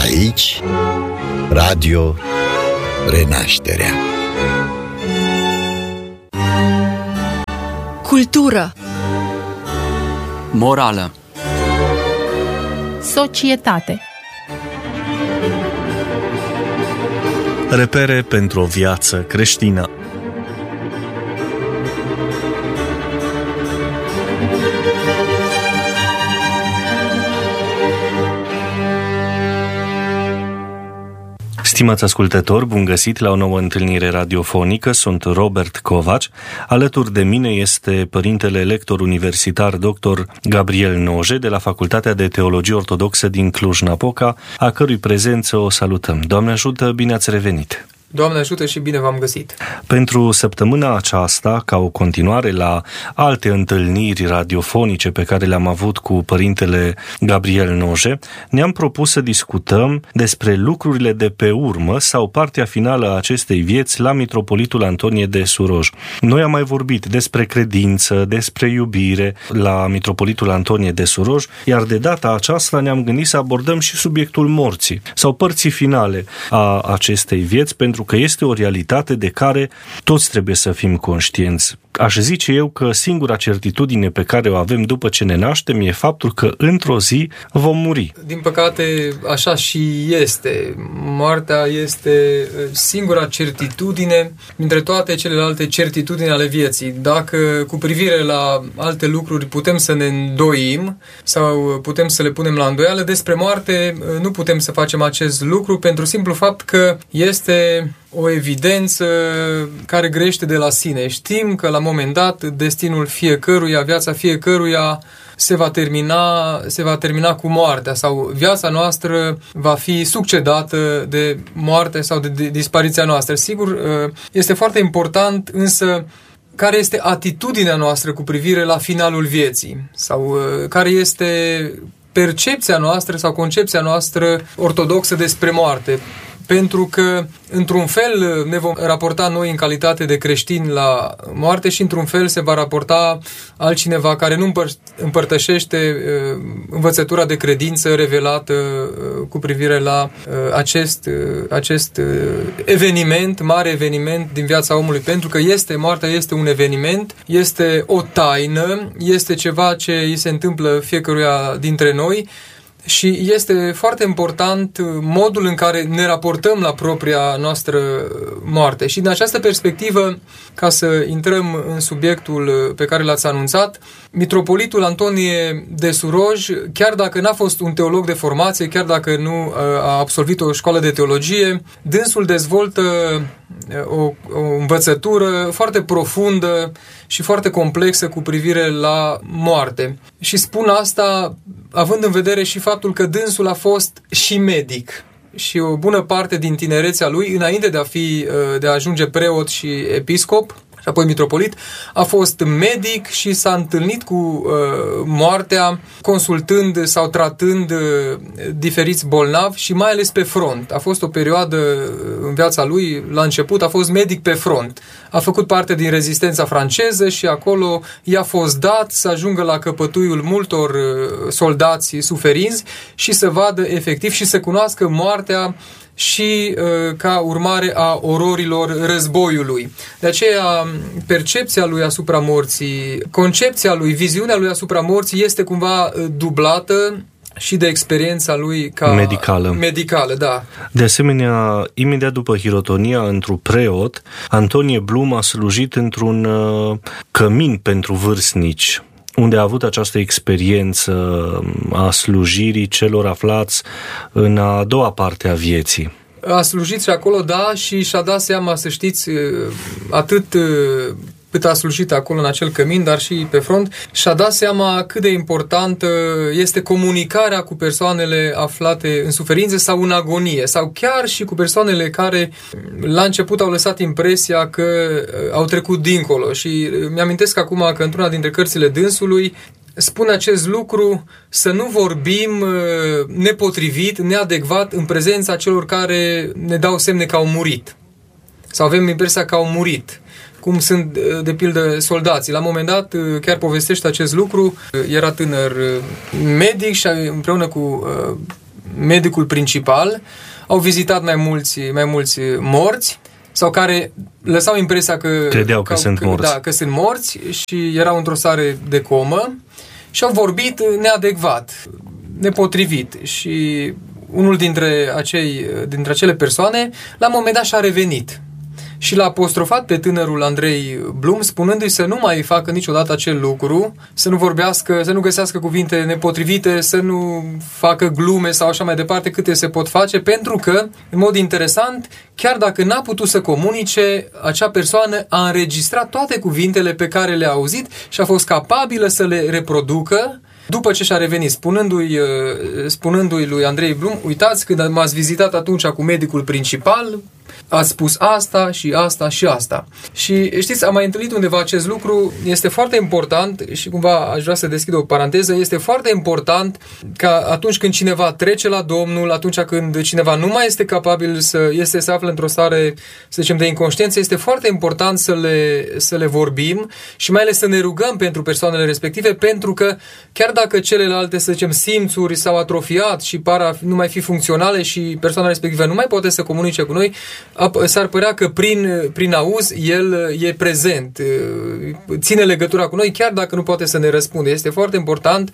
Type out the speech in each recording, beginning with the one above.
Aici, Radio Renașterea. Cultură, morală, societate, repere pentru o viață creștină. Stimați ascultători, bun găsit la o nouă întâlnire radiofonică. Sunt Robert Covaci. Alături de mine este părintele lector universitar dr. Gabriel Noje de la Facultatea de Teologie Ortodoxă din Cluj-Napoca, a cărui prezență o salutăm. Doamne ajută, bine ați revenit! Doamne ajută și bine v-am găsit! Pentru săptămâna aceasta, ca o continuare la alte întâlniri radiofonice pe care le-am avut cu părintele Gabriel Noje, ne-am propus să discutăm despre lucrurile de pe urmă sau partea finală a acestei vieți la Mitropolitul Antonie de Suroj. Noi am mai vorbit despre credință, despre iubire la Mitropolitul Antonie de Suroj, iar de data aceasta ne-am gândit să abordăm și subiectul morții sau părții finale a acestei vieți, pentru că este o realitate de care toți trebuie să fim conștienți. Aș zice eu că singura certitudine pe care o avem după ce ne naștem e faptul că într-o zi vom muri. Din păcate, așa și este. Moartea este singura certitudine dintre toate celelalte certitudini ale vieții. Dacă cu privire la alte lucruri putem să ne îndoim sau putem să le punem la îndoială, despre moarte nu putem să facem acest lucru pentru simplu fapt că este o evidență care grește de la sine. Știm că la un moment dat destinul fiecăruia, viața fiecăruia se va termina cu moartea sau viața noastră va fi succedată de moarte sau de dispariția noastră. Sigur, este foarte important însă care este atitudinea noastră cu privire la finalul vieții sau care este percepția noastră sau concepția noastră ortodoxă despre moarte. Pentru că, într-un fel, ne vom raporta noi în calitate de creștini la moarte și, într-un fel, se va raporta altcineva care nu împărtășește învățătura de credință revelată cu privire la acest eveniment, mare eveniment din viața omului. Pentru că moartea este un eveniment, este o taină, este ceva ce îi se întâmplă fiecăruia dintre noi. Și este foarte important modul în care ne raportăm la propria noastră moarte. Și din această perspectivă, ca să intrăm în subiectul pe care l-ați anunțat, Mitropolitul Antonie de Suroj, chiar dacă n-a fost un teolog de formație, chiar dacă nu a absolvit o școală de teologie, dânsul dezvoltă o învățătură foarte profundă și foarte complexă cu privire la moarte. Și spun asta având în vedere și faptul că dânsul a fost și medic. Și o bună parte din tinerețea lui, înainte de a ajunge preot și episcop, și apoi mitropolit, a fost medic și s-a întâlnit cu moartea, consultând sau tratând diferiți bolnavi și mai ales pe front. A fost o perioadă în viața lui, la început, a fost medic pe front. A făcut parte din rezistența franceză și acolo i-a fost dat să ajungă la căpătuiul multor soldați suferinți și să vadă efectiv și să cunoască moartea și ca urmare a ororilor războiului. De aceea, percepția lui asupra morții, concepția lui, viziunea lui asupra morții este cumva dublată și de experiența lui ca medicală, da. De asemenea, imediat după hirotonia într-un preot, Antonie Blum a slujit într-un cămin pentru vârstnici, unde a avut această experiență a slujirii celor aflați în a doua parte a vieții. A slujit și acolo, da, și și-a dat seama, să știți, atât cât a slujit acolo în acel cămin, dar și pe front, și-a dat seama cât de importantă este comunicarea cu persoanele aflate în suferință sau în agonie, sau chiar și cu persoanele care la început au lăsat impresia că au trecut dincolo. Și mi-amintesc acum că într-una dintre cărțile dânsului spune acest lucru, să nu vorbim nepotrivit, neadecvat în prezența celor care ne dau semne că au murit. Sau avem impresia că au murit. Cum sunt, de pildă, soldații. La un moment dat, chiar povestește acest lucru, era tânăr medic și împreună cu medicul principal, au vizitat mai mulți morți sau care lăsau impresia că credeau că sunt morți. Da, că sunt morți și erau într-o stare de comă și au vorbit neadecvat, nepotrivit și unul dintre acele persoane la un moment dat și-a revenit și l-a apostrofat pe tânărul Andrei Blum, spunându-i să nu mai facă niciodată acel lucru, să nu vorbească, să nu găsească cuvinte nepotrivite, să nu facă glume sau așa mai departe câte se pot face, pentru că, în mod interesant, chiar dacă n-a putut să comunice, acea persoană a înregistrat toate cuvintele pe care le-a auzit și a fost capabilă să le reproducă după ce și-a revenit, spunându-i lui Andrei Blum, uitați, când m-ați vizitat atunci cu medicul principal, ați spus asta și asta și asta. Și știți, am mai întâlnit undeva acest lucru, este foarte important și cumva aș vrea să deschid o paranteză, este foarte important ca atunci când cineva trece la Domnul, atunci când cineva nu mai este capabil să se află într-o stare, să zicem, de inconștiență, este foarte important să le vorbim și mai ales să ne rugăm pentru persoanele respective, pentru că chiar dacă celelalte, să zicem, simțuri s-au atrofiat și par a nu mai fi funcționale și persoana respectivă nu mai poate să comunice cu noi, s-ar părea că prin auz el e prezent, ține legătura cu noi, chiar dacă nu poate să ne răspunde. Este foarte important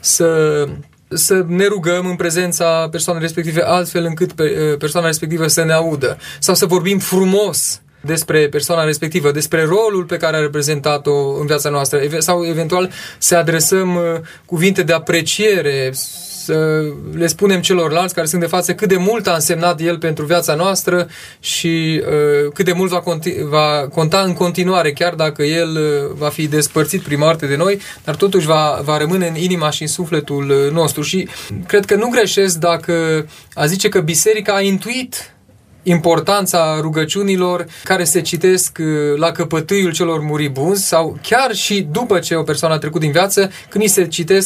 să ne rugăm în prezența persoanei respective, altfel încât persoana respectivă să ne audă. Sau să vorbim frumos despre persoana respectivă, despre rolul pe care a reprezentat-o în viața noastră, sau eventual să adresăm cuvinte de apreciere, să le spunem celorlalți care sunt de față cât de mult a însemnat el pentru viața noastră și cât de mult va conta în continuare, chiar dacă el va fi despărțit prima dată de noi, dar totuși va rămâne în inima și în sufletul nostru. Și cred că nu greșesc dacă a zice că biserica a intuit importanța rugăciunilor care se citesc la căpătâiul celor muribunzi sau chiar și după ce o persoană a trecut din viață, când îi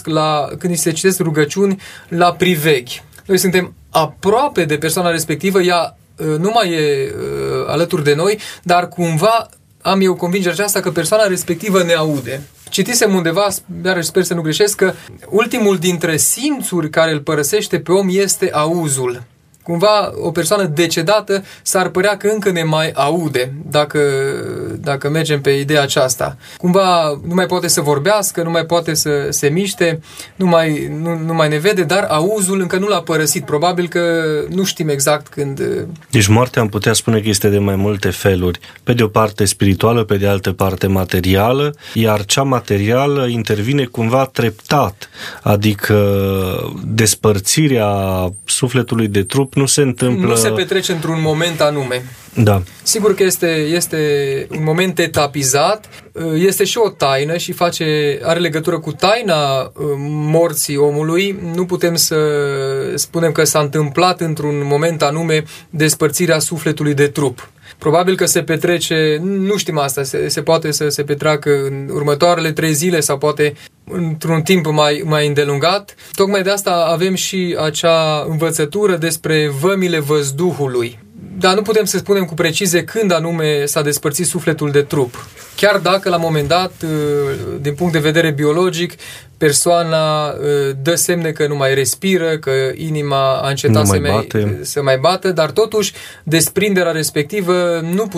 se citesc rugăciuni la priveghi. Noi suntem aproape de persoana respectivă, ea nu mai e alături de noi, dar cumva am eu convingerea aceasta că persoana respectivă ne aude. Citisem undeva, iar sper să nu greșesc, că ultimul dintre simțuri care îl părăsește pe om este auzul. Cumva o persoană decedată s-ar părea că încă ne mai aude dacă mergem pe ideea aceasta. Cumva nu mai poate să vorbească, nu mai poate să se miște, nu mai ne vede, dar auzul încă nu l-a părăsit. Probabil că nu știm exact când. Deci moartea am putea spune că este de mai multe feluri. Pe de o parte spirituală, pe de altă parte materială, iar cea materială intervine cumva treptat. Adică despărțirea sufletului de trup nu se întâmplă. Nu se petrece într-un moment anume. Da. Sigur că este un moment etapizat, este și o taină și are legătură cu taina morții omului. Nu putem să spunem că s-a întâmplat într-un moment anume despărțirea sufletului de trup. Probabil că se petrece, nu știm asta, se poate să se petreacă în următoarele 3 zile sau poate într-un timp mai îndelungat. Tocmai de asta avem și acea învățătură despre vămile văzduhului. Dar nu putem să spunem cu precizie când anume s-a despărțit sufletul de trup. Chiar dacă la un moment dat, din punct de vedere biologic, persoana dă semne că nu mai respiră, că inima a încetat să mai bată, dar totuși desprinderea respectivă nu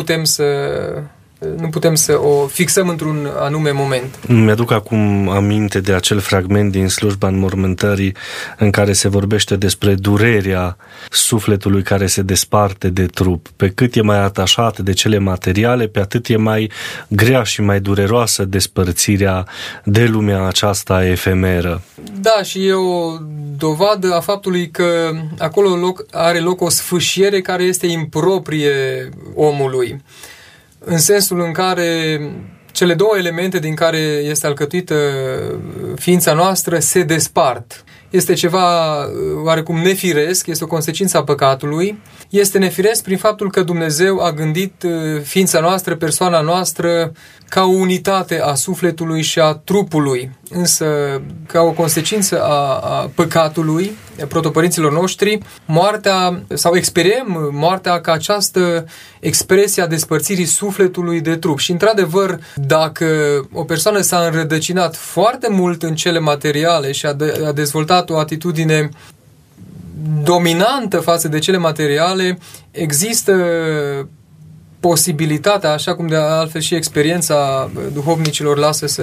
putem să o fixăm într-un anume moment. Mi-aduc acum aminte de acel fragment din slujba înmormântării în care se vorbește despre durerea sufletului care se desparte de trup. Pe cât e mai atașat de cele materiale, pe atât e mai grea și mai dureroasă despărțirea de lumea aceasta efemeră. Da, și e o dovadă a faptului că acolo are loc o sfâșiere care este improprie omului. În sensul în care cele două elemente din care este alcătuită ființa noastră se despart. Este ceva oarecum nefiresc, este o consecință a păcatului. Este nefiresc prin faptul că Dumnezeu a gândit ființa noastră, persoana noastră, ca o unitate a sufletului și a trupului. Însă, ca o consecință a păcatului, a protopărinților noștri, moartea, sau experiem moartea ca această expresie a despărțirii sufletului de trup. Și, într-adevăr, dacă o persoană s-a înrădăcinat foarte mult în cele materiale și a dezvoltat o atitudine dominantă față de cele materiale, există posibilitatea, așa cum de altfel și experiența duhovnicilor lasă